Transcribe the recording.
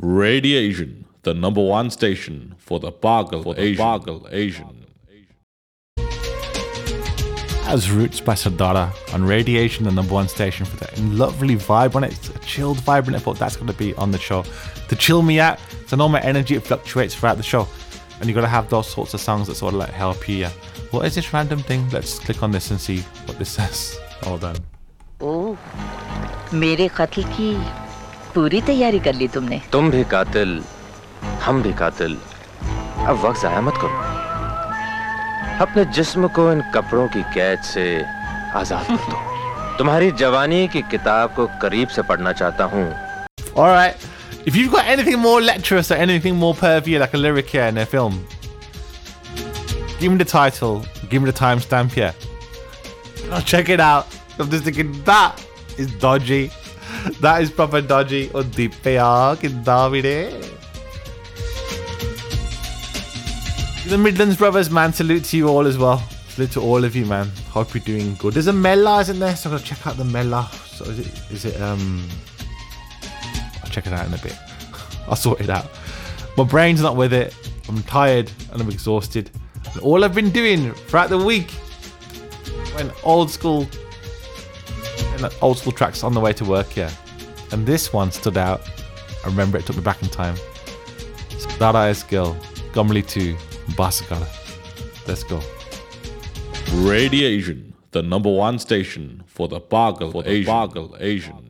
Radiation, the number one station for the Bagal Asian. As Roots by Sardara on Radiation, the number one station for the lovely vibe on it. It's a chilled vibe, and I thought that's going to be on the show to chill me out. So I know my energy, it fluctuates throughout the show, and you got to have those sorts of songs that sort of like help you. What is this random thing? Let's click on this and see what this says. Hold on. Oh, मेरे कत्ल की पूरी तैयारी कर ली तुमने? तुम भी कातिल, हम भी कातिल. अब वक्त ज़ाया मत करो. अपने जिस्म को इन कपड़ों की कैद से आजाद कर दो. तुम्हारी जवानी की किताब को करीब से पढ़ना चाहता हूँ. All right. If you've got anything more lecherous or anything more pervy, like a lyric here in a film, give me the title, give me the timestamp here. I'll check it out. I'm just thinking, that is dodgy. That is proper dodgy. Oh, deep Davide. The Midlands brothers, man, salute to you all as well. Salute to all of you, man. Hope you're doing good. There's a Mela, isn't there? So I'm gonna check out the Mela. So is it I'll check it out in a bit. I'll sort it out. My brain's not with it. I'm tired and I'm exhausted. And all I've been doing throughout the week, when old school tracks on the way to work here. And this one stood out. I remember it took me back in time. Dada is Girl, Gomli 2, Basagala. Let's go. Radiation, the number one station for the Bagal Asian.